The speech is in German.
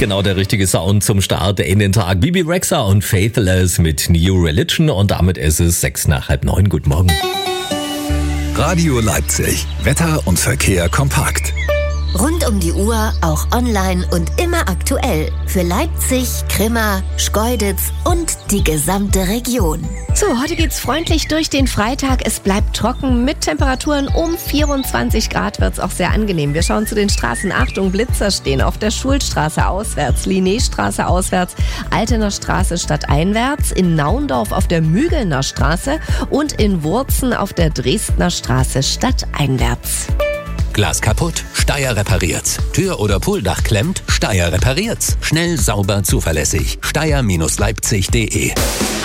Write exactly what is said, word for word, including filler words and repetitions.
Genau der richtige Sound zum Start in den Tag. Bibi Rexha und Faithless mit New Religion und damit ist es sechs nach halb neun. Guten Morgen. Radio Leipzig. Wetter und Verkehr kompakt. Rund um die Uhr, auch online und immer aktuell. Für Leipzig, Grimma, Schkeuditz und die gesamte Region. So, heute geht's freundlich durch den Freitag. Es bleibt trocken mit Temperaturen um vierundzwanzig Grad, wird's auch sehr angenehm. Wir schauen zu den Straßen. Achtung, Blitzer stehen auf der Schulstraße auswärts, Linnéstraße auswärts, Altener Straße stadteinwärts, in Naundorf auf der Mügelner Straße und in Wurzen auf der Dresdner Straße stadteinwärts. Glas kaputt? Steyr repariert's. Tür oder Pooldach klemmt? Steyr repariert's. Schnell, sauber, zuverlässig. Steyr Leipzig punkt de